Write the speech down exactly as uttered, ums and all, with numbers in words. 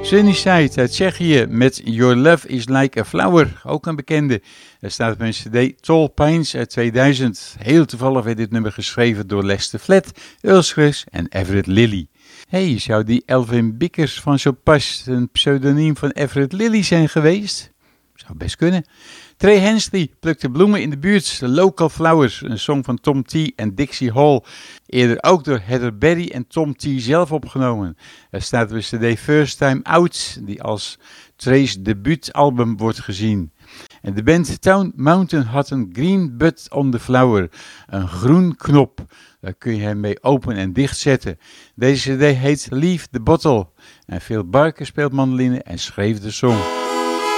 Sunnyside uit Tsjechië met Your Love is Like a Flower, ook een bekende. Er staat op een cd Tall Pines uit tweeduizend. Heel toevallig werd dit nummer geschreven door Lester Flatt, Earl Scruggs en Everett Lilly. Hey, zou die Elvin Bikkers van zo pas een pseudoniem van Everett Lilly zijn geweest? Zou best kunnen. Trey Hensley plukte bloemen in de buurt, The Local Flowers, een song van Tom T en Dixie Hall. Eerder ook door Heather Berry en Tom T zelf opgenomen. Er staat op de cd First Time Out, die als Trey's debuutalbum wordt gezien. En de band Town Mountain had een green bud on the flower, een groen knop. Daar kun je hem mee open en dicht zetten. Deze cd heet Leave the Bottle. En Phil Barker speelt mandoline en schreef de song.